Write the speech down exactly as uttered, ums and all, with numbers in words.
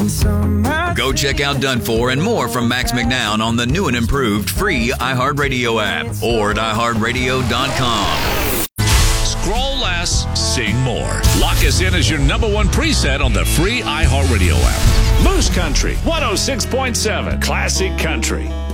Go check out Done For and more from Max McNown on the new and improved free iHeartRadio app or at i heart radio dot com. Scroll less, sing more. Lock us in as your number one preset on the free iHeartRadio app. Moose Country, one oh six point seven, Classic Country.